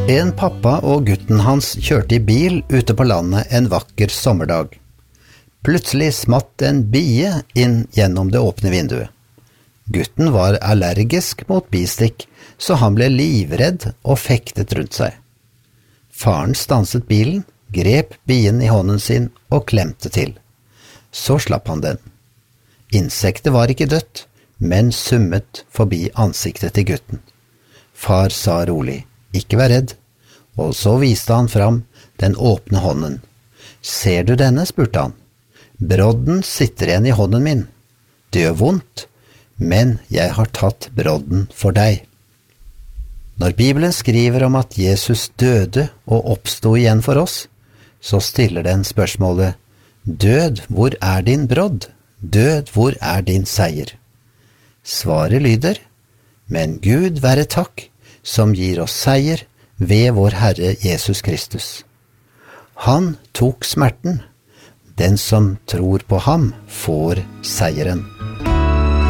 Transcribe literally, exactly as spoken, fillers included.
En pappa og gutten hans kjørte i bil ute på landet en vakker sommerdag. Plutselig smatt en bie inn gjennom det åpne vinduet. Gutten var allergisk mot bistikk, så han ble livredd og fektet rundt seg. Faren stanset bilen, grep bien i hånden sin og klemte til. Så slapp han den. Insektet var ikke dødt, men summet forbi ansiktet til gutten. Far sa rolig, ikke vær redd, og så viste han fram den åpne hånden. Ser du denne, spurte han. Brodden sitter igjen i hånden min. Det gjør vondt, men jeg har tatt brodden for deg. Når Bibelen skriver om at Jesus døde og oppstod igjen for oss, så stiller den spørsmålet, død, hvor er din brodd? Død, hvor er din seier? Svaret lyder, men Gud være takk, som gir oss seier ved vår Herre Jesus Kristus. Han tok smerten. Den som tror på ham får seieren.